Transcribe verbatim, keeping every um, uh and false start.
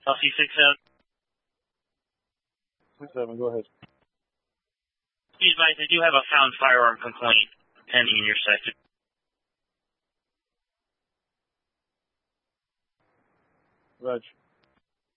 L C six seven. six seven, go ahead. Please advise, I do have a found firearm complaint pending in your sector. Raj.